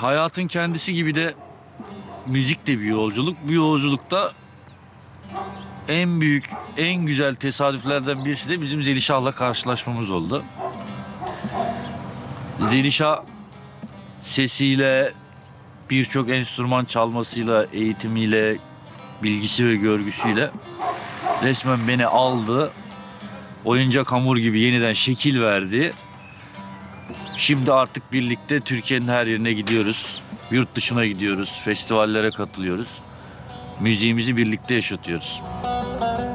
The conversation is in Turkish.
Hayatın kendisi gibi de müzik de bir yolculuk. Bu yolculukta en büyük, en güzel tesadüflerden birisi de bizim Zelişah'la karşılaşmamız oldu. Zelişah sesiyle, birçok enstrüman çalmasıyla, eğitimiyle, bilgisi ve görgüsüyle resmen beni aldı. Oyuncak hamur gibi yeniden şekil verdi. Şimdi artık birlikte Türkiye'nin her yerine gidiyoruz. Yurt dışına gidiyoruz, festivallere katılıyoruz. Müziğimizi birlikte yaşatıyoruz.